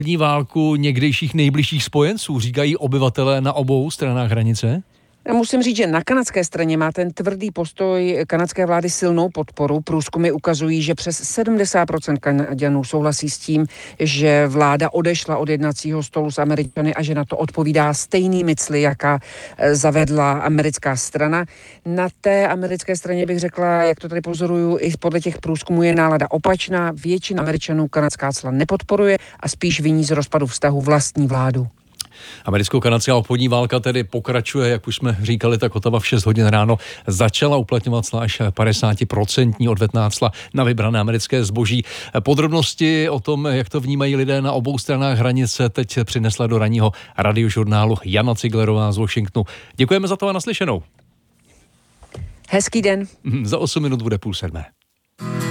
válku někdejších nejbližších spojenců, říkají obyvatelé na obou stranách hranice? Musím říct, že na kanadské straně má ten tvrdý postoj kanadské vlády silnou podporu. Průzkumy ukazují, že přes 70% Kanaďanů souhlasí s tím, že vláda odešla od jednacího stolu s Američany a že na to odpovídá stejnými cly, jaká zavedla americká strana. Na té americké straně bych řekla, jak to tady pozoruju, i podle těch průzkumů je nálada opačná. Většina Američanů kanadská cla nepodporuje a spíš viní z rozpadu vztahu vlastní vládu. Americko-kanadská obchodní válka tedy pokračuje, jak už jsme říkali, tak Ottawa v 6 hodin ráno začala uplatňovat cla až 50% odvetná cla na vybrané americké zboží. Podrobnosti o tom, jak to vnímají lidé na obou stranách hranice, teď přinesla do ranního radiožurnálu Jana Ciglerová z Washingtonu. Děkujeme za to a naslyšenou. Hezký den. Za 8 minut bude 6:30.